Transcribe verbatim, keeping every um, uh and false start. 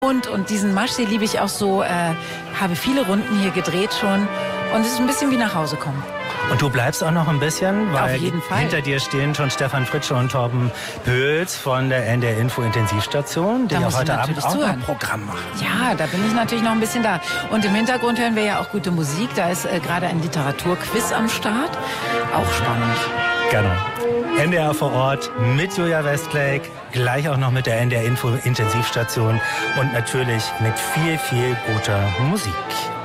gewohnt und diesen Maschsee liebe ich auch so, äh, habe viele Runden hier gedreht schon und es ist ein bisschen wie nach Hause kommen. Und du bleibst auch noch ein bisschen, weil Auf jeden Fall. hinter dir stehen schon Stefan Fritsche und Torben Pöls von der N D R Info Intensivstation, die Da ja muss ich heute Abend natürlich auch noch zuhören. ein Programm machen. Ja, da bin ich natürlich noch ein bisschen da. Und im Hintergrund hören wir ja auch gute Musik. Da ist äh, gerade ein Literaturquiz am Start. Auch spannend. Genau. N D R vor Ort mit Julia Westlake, gleich auch noch mit der N D R Info Intensivstation und natürlich mit viel, viel guter Musik.